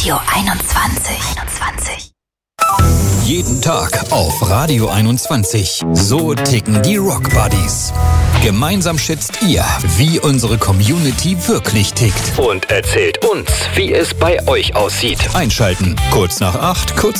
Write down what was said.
Radio 21. Jeden Tag auf Radio 21. So ticken die Rock Buddies. Gemeinsam schätzt ihr, wie unsere Community wirklich tickt. Und erzählt uns, wie es bei euch aussieht. Einschalten. Kurz nach 8, kurz